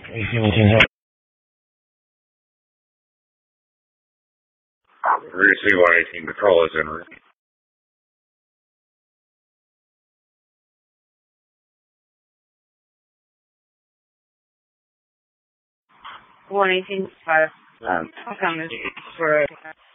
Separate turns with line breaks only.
18 help. Receive 118, the call is in route.
118.5. I'm coming for